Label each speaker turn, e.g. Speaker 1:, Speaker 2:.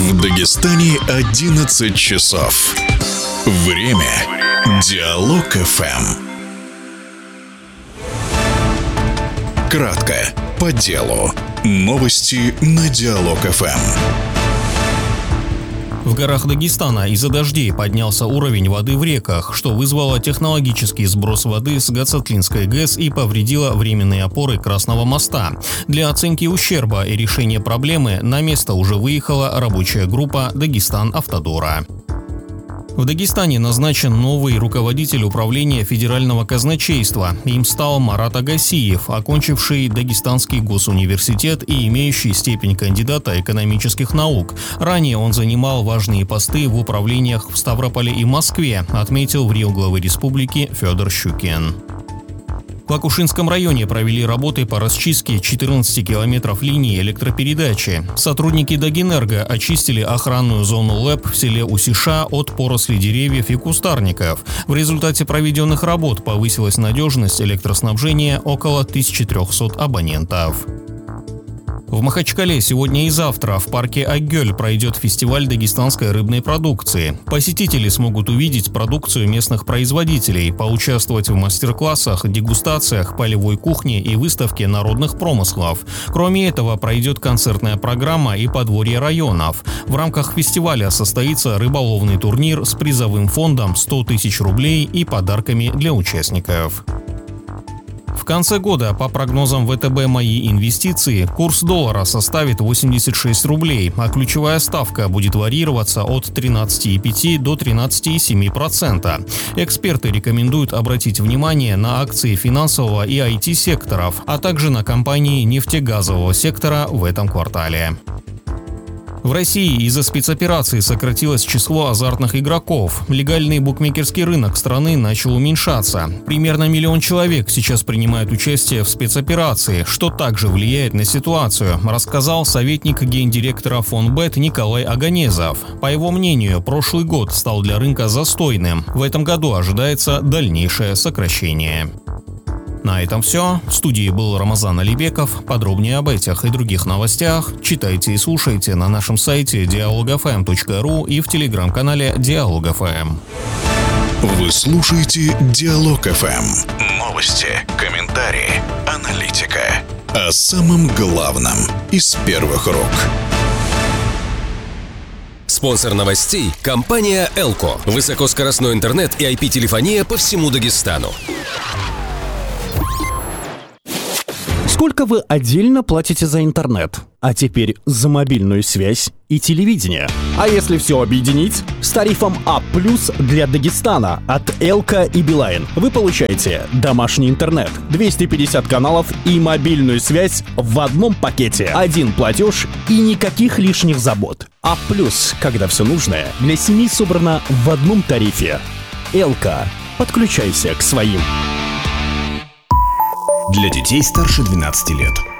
Speaker 1: В Дагестане 11 часов. Время Диалог ФМ. Кратко, по делу. Новости на Диалог ФМ.
Speaker 2: В горах Дагестана из-за дождей поднялся уровень воды в реках, что вызвало технологический сброс воды с Гацатлинской ГЭС и повредило временные опоры Красного моста. Для оценки ущерба и решения проблемы на место уже выехала рабочая группа Дагестан-Автодора. В Дагестане назначен новый руководитель управления федерального казначейства. Им стал Марат Агасиев, окончивший Дагестанский госуниверситет и имеющий степень кандидата экономических наук. Ранее он занимал важные посты в управлениях в Ставрополе и Москве, отметил в РИО главы республики Федор Щукин. В Акушинском районе провели работы по расчистке 14 километров линии электропередачи. Сотрудники Дагэнерго очистили охранную зону ЛЭП в селе Усиша от поросли деревьев и кустарников. В результате проведенных работ повысилась надежность электроснабжения около 1300 абонентов. В Махачкале сегодня и завтра в парке Айгёль пройдет фестиваль дагестанской рыбной продукции. Посетители смогут увидеть продукцию местных производителей, поучаствовать в мастер-классах, дегустациях, полевой кухне и выставке народных промыслов. Кроме этого, пройдет концертная программа и подворье районов. В рамках фестиваля состоится рыболовный турнир с призовым фондом 100 тысяч рублей и подарками для участников. В конце года, по прогнозам ВТБ «Мои инвестиции», курс доллара составит 86 рублей, а ключевая ставка будет варьироваться от 13,5 до 13,7%. Эксперты рекомендуют обратить внимание на акции финансового и IT-секторов, а также на компании нефтегазового сектора в этом квартале. В России из-за спецоперации сократилось число азартных игроков. Легальный букмекерский рынок страны начал уменьшаться. Примерно 1 миллион человек сейчас принимают участие в спецоперации, что также влияет на ситуацию, рассказал советник гендиректора Фонбет Николай Оганезов. По его мнению, прошлый год стал для рынка застойным. В этом году ожидается дальнейшее сокращение. На этом все. В студии был Рамазан Алибеков. Подробнее об этих и других новостях читайте и слушайте на нашем сайте dialogfm.ru и в телеграм-канале Диалог ФМ.
Speaker 1: Вы слушаете Диалог ФМ. Новости, комментарии, аналитика. О самом главном из первых рук.
Speaker 3: Спонсор новостей – компания «Элко». Высокоскоростной интернет и IP-телефония по всему Дагестану.
Speaker 4: Сколько вы отдельно платите за интернет? А теперь за мобильную связь и телевидение. А если все объединить? С тарифом А+ для Дагестана от Элко и Билайн вы получаете домашний интернет, 250 каналов и мобильную связь в одном пакете. Один платеж и никаких лишних забот. А+, когда все нужное для семьи собрано в одном тарифе. Элко. Подключайся к своим.
Speaker 5: Для детей старше 12 лет.